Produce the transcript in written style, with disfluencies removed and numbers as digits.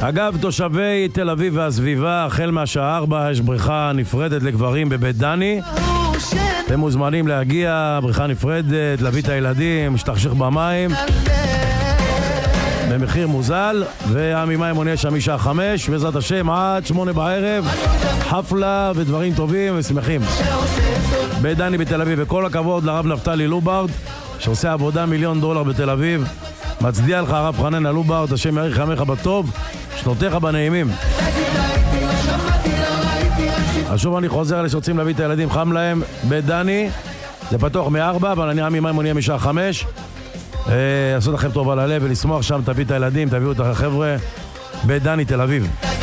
אגב, תושבי תל אביב והסביבה, החל מהשעה 4 יש בריכה נפרדת לגברים בבית דני. אתם מוזמנים להגיע, בריכה נפרדת, להביא את הילדים, משתכשך במים במחיר מוזל, והמימים עונה שם משעה 5, בעזרת השם עד 8 בערב, חפלה ודברים טובים ושמחים. בית דני בתל אביב, וכל הכבוד לרב נפתלי לוברד שעושה עבודה $1,000,000 בתל אביב. מצדיע לך הרב חנן לוברד, השם יאריך ימיך בטוב, שנותיך בנעימים. אז שוב אני חוזר אלה שרוצים להביא את הילדים, חם להם, בית דני זה פתוח מ-4, אבל אני המימים עונה משעה 5. לעשות לכם טוב על הלב ולשמוח שם, תביא את הילדים, תביאו את החבר'ה, בית דני תל אביב.